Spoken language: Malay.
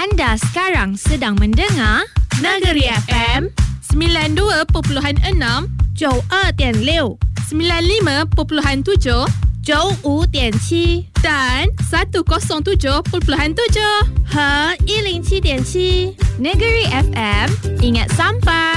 Anda sekarang sedang mendengar Negeri FM 92.6, 92.6 95.7 95.7 dan 107.7 和107.7 Negeri FM. Ingat sampai